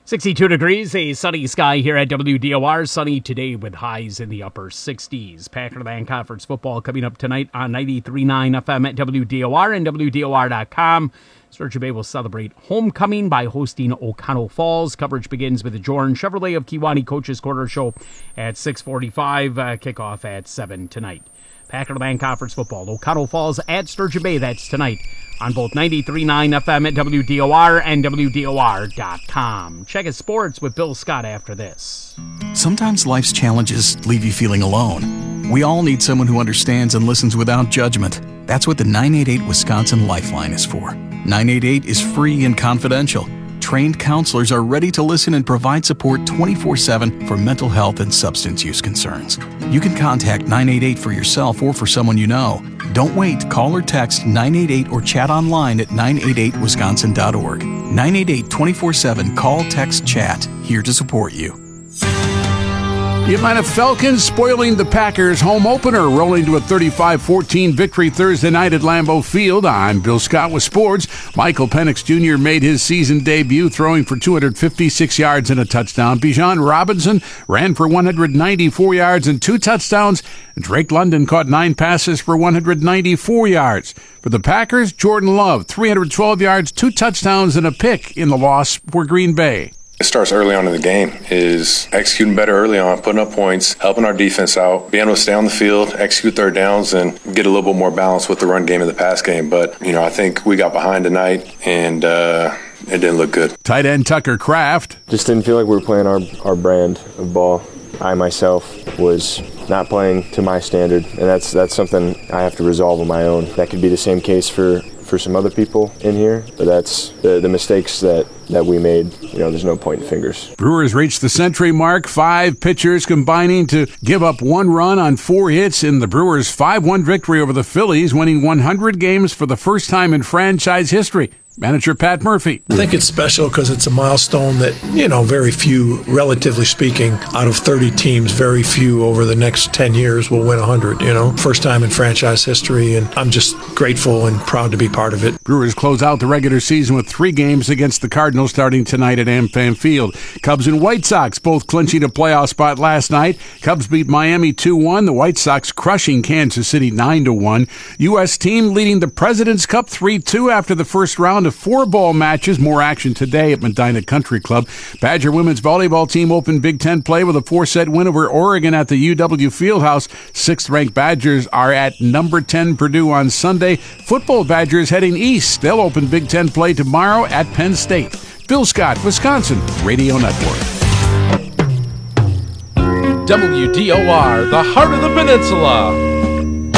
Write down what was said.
62 degrees, a sunny sky here at WDOR. Sunny today with highs in the upper 60s. Packer-Land Conference football coming up tonight on 93.9 FM at WDOR and WDOR.com. Sturgeon Bay will celebrate homecoming by hosting O'Connell Falls. Coverage begins with the Jordan Chevrolet of Kewanee Coaches Quarter Show at 6:45. Kickoff at 7 tonight. Packer-Land Conference football. O'Connell Falls at Sturgeon Bay. That's tonight on both 93.9 FM at WDOR and WDOR.com. Check out sports with Bill Scott after this. Sometimes life's challenges leave you feeling alone. We all need someone who understands and listens without judgment. That's what the 988 Wisconsin Lifeline is for. 988 is free and confidential. Trained counselors are ready to listen and provide support 24/7 for mental health and substance use concerns. You can contact 988 for yourself or for someone you know. Don't wait. Call or text 988 or chat online at 988wisconsin.org. 988 24/7. Call, text, chat. Here to support you. The Atlanta Falcons spoiling the Packers home opener, rolling to a 35-14 victory Thursday night at Lambeau Field. I'm Bill Scott with sports. Michael Penix Jr. made his season debut, throwing for 256 yards and a touchdown. Bijan Robinson ran for 194 yards and 2 touchdowns. Drake London caught 9 passes for 194 yards. For the Packers, Jordan Love, 312 yards, 2 touchdowns, and a pick in the loss for Green Bay. It starts early on in the game, is executing better early on, putting up points, helping our defense out, being able to stay on the field, execute third downs, and get a little bit more balance with the run game and the pass game. But, I think we got behind tonight, and it didn't look good. Tight end Tucker Kraft. Just didn't feel like we were playing our brand of ball. I myself was not playing to my standard, and that's something I have to resolve on my own. That could be the same case for some other people in here, but that's the mistakes that we made. There's no pointing fingers. Brewers reached the century mark, 5 pitchers combining to give up 1 run on 4 hits in the Brewers' 5-1 victory over the Phillies, winning 100 games for the first time in franchise history. Manager Pat Murphy. I think it's special because it's a milestone that, very few, relatively speaking, out of 30 teams, very few over the next 10 years will win 100, First time in franchise history, and I'm just grateful and proud to be part of it. Brewers close out the regular season with 3 games against the Cardinals starting tonight at AmFam Field. Cubs and White Sox both clinching a playoff spot last night. Cubs beat Miami 2-1. The White Sox crushing Kansas City 9-1. U.S. team leading the President's Cup 3-2 after the first round of 4 ball matches. More action today at Medina Country Club. Badger women's volleyball team opened Big Ten play with a 4-set win over Oregon at the UW Fieldhouse. 6th-ranked Badgers are at number 10 Purdue on Sunday. Football Badgers heading east. They'll open Big Ten play tomorrow at Penn State. Bill Scott, Wisconsin Radio Network. WDOR, the heart of the peninsula.